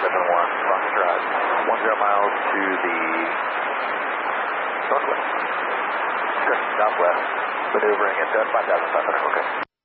Fox Drive. 10 miles to the northwest. Southwest, maneuvering at 5,500, okay.